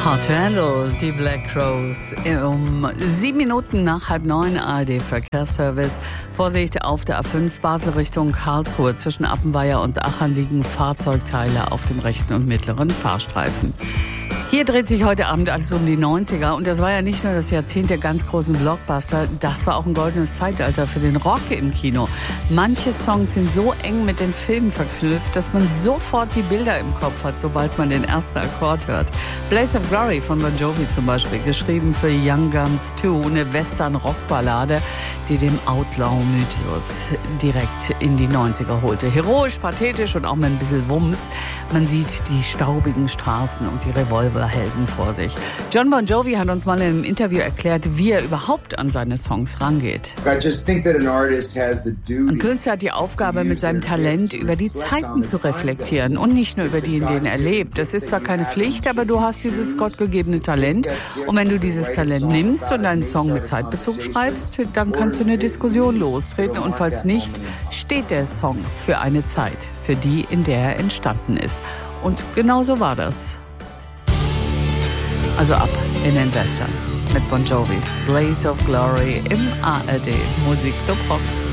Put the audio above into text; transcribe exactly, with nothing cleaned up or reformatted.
Hard to Handle, die Black Crowes. Um sieben Minuten nach halb neun, A R D-Verkehrsservice. Vorsicht auf der A fünf Basel Richtung Karlsruhe. Zwischen Appenweier und Aachen liegen Fahrzeugteile auf dem rechten und mittleren Fahrstreifen. Hier dreht sich heute Abend alles um die neunziger. Und das war ja nicht nur das Jahrzehnt der ganz großen Blockbuster, das war auch ein goldenes Zeitalter für den Rock im Kino. Manche Songs sind so eng mit den Filmen verknüpft, dass man sofort die Bilder im Kopf hat, sobald man den ersten Akkord hört. Blaze of Glory von Bon Jovi zum Beispiel, geschrieben für Young Guns zwei, eine Western-Rockballade, die den Outlaw-Mythos direkt in die neunziger holte. Heroisch, pathetisch und auch mit ein bisschen Wumms. Man sieht die staubigen Straßen und die Revolverhelden vor sich. John Bon Jovi hat uns mal in einem Interview erklärt, wie er überhaupt an seine Songs rangeht. Ein Künstler hat die Aufgabe, mit seinem Talent über die Zeiten zu reflektieren und nicht nur über die, in denen er lebt. Das ist zwar keine Pflicht, aber du hast dieses gottgegebene Talent. Und wenn du dieses Talent nimmst und einen Song mit Zeitbezug schreibst, dann kannst du eine Diskussion lostreten. Und falls nicht, steht der Song für eine Zeit, für die, in der er entstanden ist. Und genau so war das. Also ab in den Western mit Bon Jovis Blaze of Glory im A R D Musikclub Rock.